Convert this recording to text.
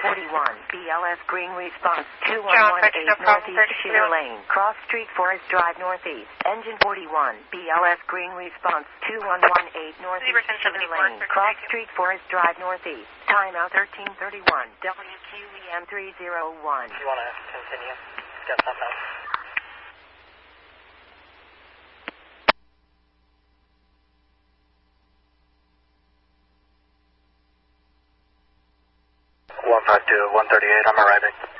41, BLS Green Response 2118 Northeast Shear Lane, Cross Street Forest Drive Northeast. Engine 41, BLS Green Response 2118 Northeast Shear Lane, Cross Street Forest Drive Northeast. Timeout 1331, WQEM 301. Do you want to continue? Get something else? One 138, I'm arriving.